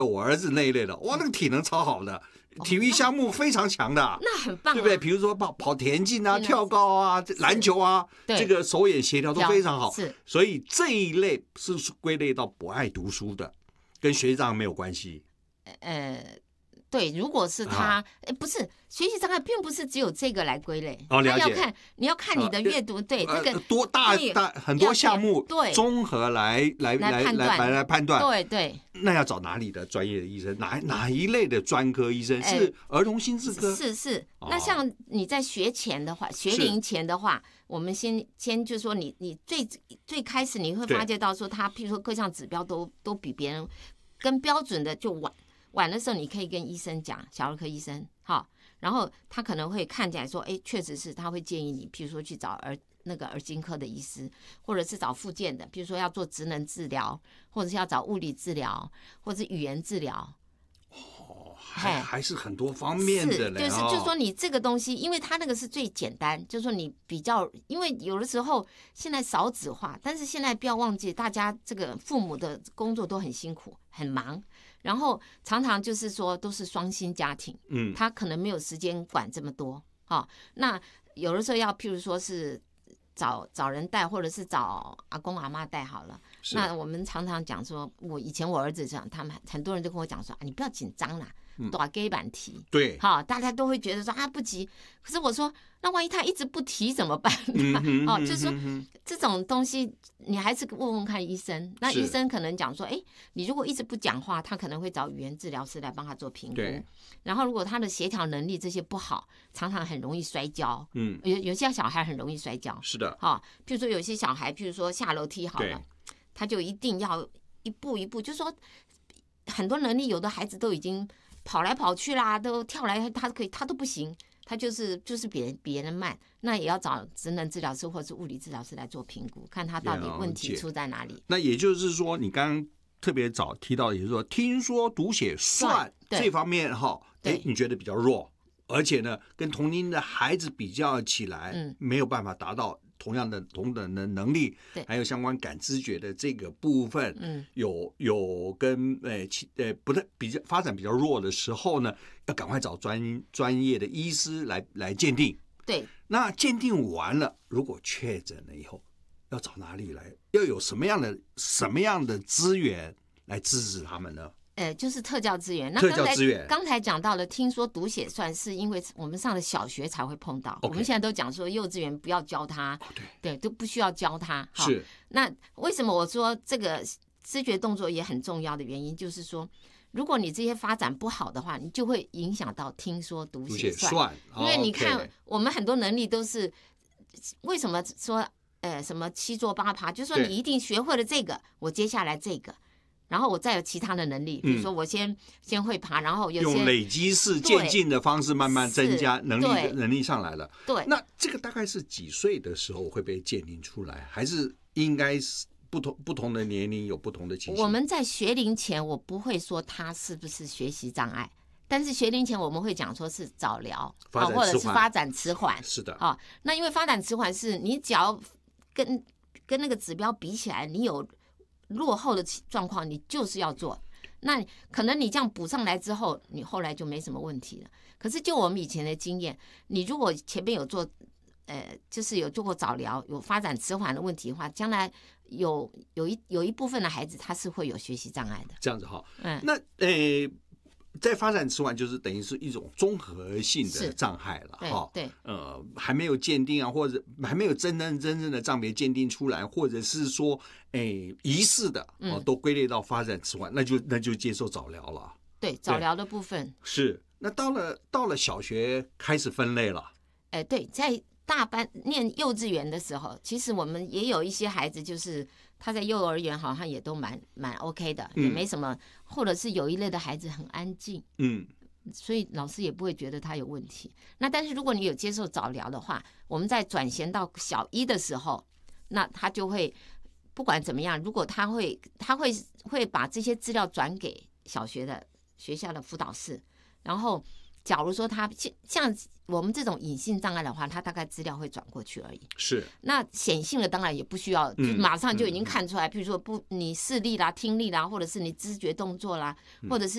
我儿子那一类的，哇，那个体能超好的，体育项目非常强的， 那很棒， 对不对？比如说跑田径啊、跳高啊、篮球啊，这个手眼协调都非常好。 是， 所以这一类是归类到不爱读书的，跟学习障碍没有关系。 对，如果是他，不是学习障碍，并不是只有这个来归类。 了解。你要看你的阅读，对这个多大很多项目， 对， 综合来判断。 对。 那要找哪里的专业的医生？哪一类的专科医生？是儿童心智科？ 是。那像你在学前的话，学龄前的话，我们先就是说你最开始你会发觉到说他，譬如说各项指标都比别人跟标准的就晚的时候，你可以跟医生讲，小儿科医生，好，然后他可能会看起来说，确实是，他会建议你，譬如说去找儿经科的医师，或者是找复健的，比如说要做职能治疗，或者是要找物理治疗，或者是语言治疗。 还是很多方面的嘞。 就是说你这个东西，因为它那个是最简单，就是说你比较，因为有的时候现在少子化，但是现在不要忘记，大家这个父母的工作都很辛苦，很忙。然后常常就是说都是双薪家庭，他可能没有时间管这么多，那有的时候要譬如说是找人带，或者是找阿公阿嬷带好了。那我们常常讲说，以前我儿子讲，他们很多人都跟我讲说，你不要紧张啦，大家板提， 对， 好，大家都会觉得说不急。可是我说，那万一他一直不提怎么办？就是说这种东西，你还是问问看医生。那医生可能讲说，你如果一直不讲话，他可能会找语言治疗师来帮他做评估。然后如果他的协调能力这些不好，常常很容易摔跤。有些小孩很容易摔跤。 是的。 譬如说有些小孩，譬如说下楼梯好了，他就一定要一步一步，就是说很多能力，有的孩子都已经跑来跑去啦，都跳来，他都不行，他就是别人慢，那也要找职能治疗师或者是物理治疗师来做评估，看他到底问题出在哪里。 那也就是说，你刚刚特别早提到，也就是说，听说读写算这方面你觉得比较弱，而且呢，跟同龄的孩子比较起来，没有办法达到同等的能力，还有相关感知觉的这个部分，有跟不太比较发展比较弱的时候呢，要赶快找专业的医师来鉴定。 对， 那鉴定完了，如果确诊了以后，要找哪里来？要有什么样的资源来支持他们呢？ 就是特教资源。 特教资源刚才讲到了，听说读写算是因为我们上了小学才会碰到，我们现在都讲说幼稚园不要教他，对，都不需要教他。 是。 那为什么我说这个知觉动作也很重要的原因，就是说，如果你这些发展不好的话，你就会影响到听说读写算。因为你看，我们很多能力都是为什么说什么7做8爬，就是说你一定学会了这个，我接下来这个。然后我再有其他的能力，比如说我先会爬，然后用累积式渐进的方式慢慢增加能力上来了。 对， 那这个大概是几岁的时候会被鉴定出来，还是应该是不同的年龄有不同的情形？ 我们在学龄前，我不会说他是不是学习障碍，但是学龄前我们会讲说是早疗或者是发展迟缓。 是的。 那因为发展迟缓是你只要跟那个指标比起来，你有落后的状况，你就是要做。那可能你这样补上来之后，你后来就没什么问题了。可是就我们以前的经验，你如果前面有做，就是有做过早疗，有发展迟缓的问题的话，将来有一部分的孩子他是会有学习障碍的。 这样子哈，那在发展迟缓就是等于是一种综合性的障碍了哈。 对， 还没有鉴定啊，或者还没有真正的障别鉴定出来，或者是说疑似的都归类到发展迟缓，那就接受早疗了。 对，早疗的部分是。那到了小学开始分类了。 对，在大班念幼稚园的时候，其实我们也有一些孩子，就是他在幼儿园好像也都蛮 OK 的，也没什么，或者是有一类的孩子很安静，所以老师也不会觉得他有问题。那但是如果你有接受早疗的话，我们在转衔到小一的时候，那他就会不管怎么样，如果他会把这些资料转给学校的辅导室，然后假如说他像我们这种隐性障碍的话，他大概资料会转过去而已。 是。 那显性的当然也不需要，就马上就已经看出来，比如说你视力啦、听力啦，或者是你知觉动作啦，或者是